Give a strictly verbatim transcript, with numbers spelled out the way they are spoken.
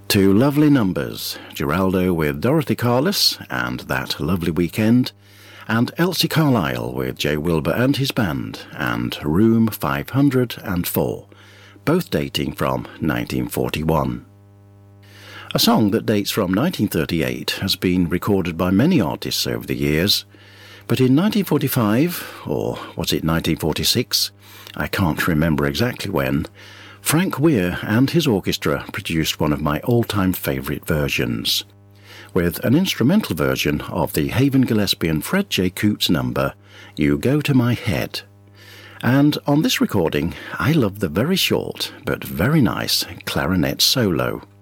Two lovely numbers, Geraldo with Dorothy Carlos and That Lovely Weekend, and Elsie Carlisle with Jay Wilbur and his band, and Room five hundred four, both dating from nineteen forty-one. A song that dates from nineteen thirty-eight has been recorded by many artists over the years, but in nineteen forty-five, or was it nineteen forty-six, I can't remember exactly when, Frank Weir and his orchestra produced one of my all-time favourite versions, with an instrumental version of the Haven Gillespie and Fred J. Coots number, You Go to My Head. And on this recording, I love the very short but very nice clarinet solo.